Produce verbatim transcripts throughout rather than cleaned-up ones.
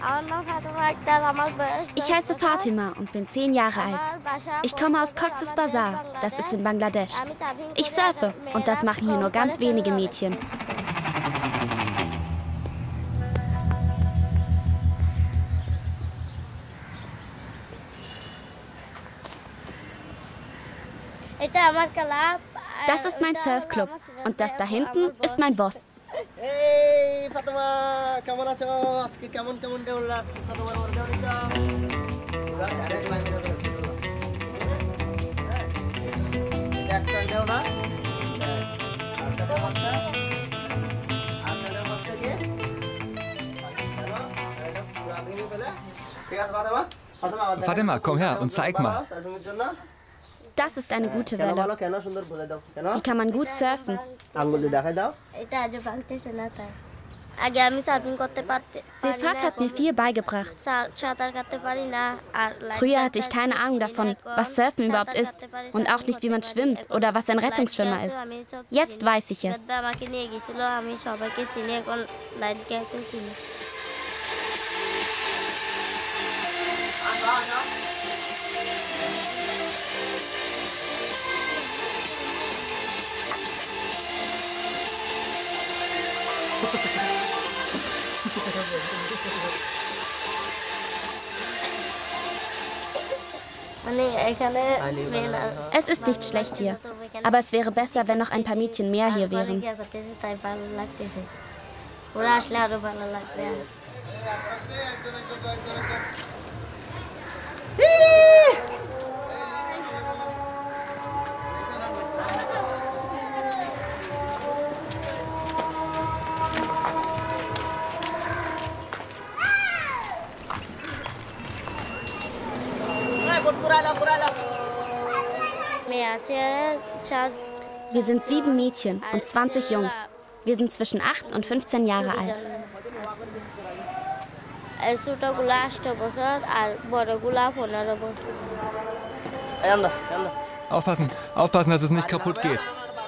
Ich heiße Fatima und bin zehn Jahre alt. Ich komme aus Cox's Bazar, das ist in Bangladesch. Ich surfe und das machen hier nur ganz wenige Mädchen. Das ist mein Surfclub und das da hinten ist mein Boss. Hey Fatima, কেমন আছো? আজকে কেমন কেমন দেউলা? Fatima ওর দেউলিটা। একটা দেউলা। আটটা বাচ্চা। আটটা বাচ্চা দিয়ে। ঠিক আছে Fatima? Fatima, Fatima, komm her und zeig mal. Das ist eine gute Welle. Die kann man gut surfen. Sefat hat mir viel beigebracht. Früher hatte ich keine Ahnung davon, was Surfen überhaupt ist und auch nicht, wie man schwimmt oder was ein Rettungsschwimmer ist. Jetzt weiß ich es. Es ist nicht schlecht hier, aber es wäre besser, wenn noch ein paar Mädchen mehr hier wären. Wir sind sieben Mädchen und zwanzig Jungs. Wir sind zwischen acht und fünfzehn Jahre alt. Aufpassen, aufpassen, dass es nicht kaputt geht.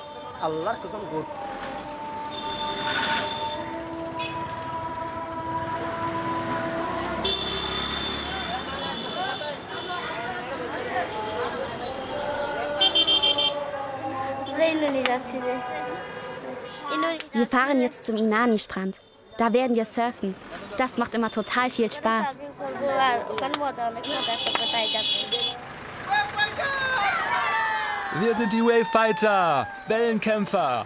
Wir fahren jetzt zum Inani-Strand. Da werden wir surfen. Das macht immer total viel Spaß. Wir sind die Wave Fighter, Wellenkämpfer.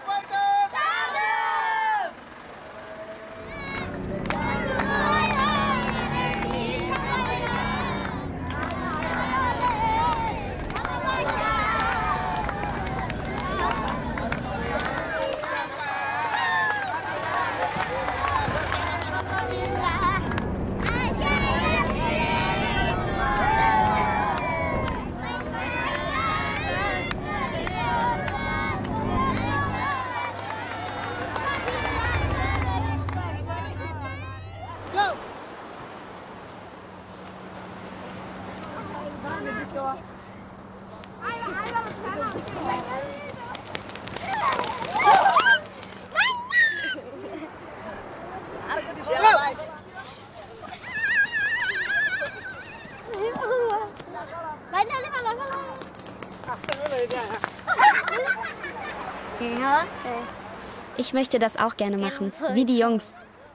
Ich möchte das auch gerne machen, wie die Jungs.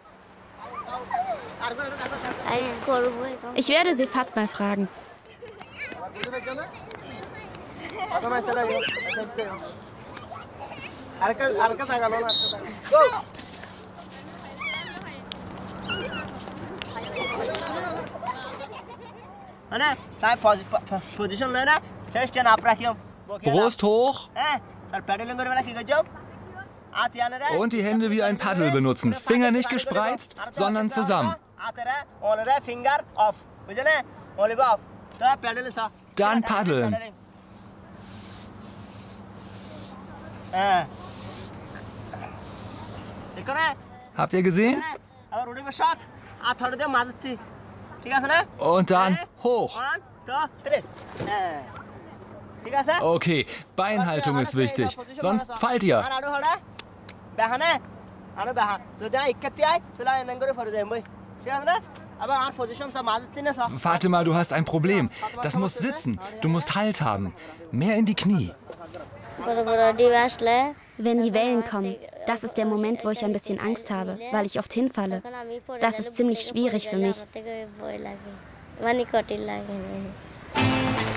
Ich werde Sefat mal fragen. Brust hoch. Und die Hände wie ein Paddel benutzen. Finger nicht gespreizt, sondern zusammen. Dann paddeln. Habt ihr gesehen? Und dann hoch. Okay, Beinhaltung ist wichtig, sonst fallt ihr. Fatima, du hast ein Problem. Das muss sitzen. Du musst Halt haben. Mehr in die Knie. Wenn die Wellen kommen, das ist der Moment, wo ich ein bisschen Angst habe, weil ich oft hinfalle. Das ist ziemlich schwierig für mich.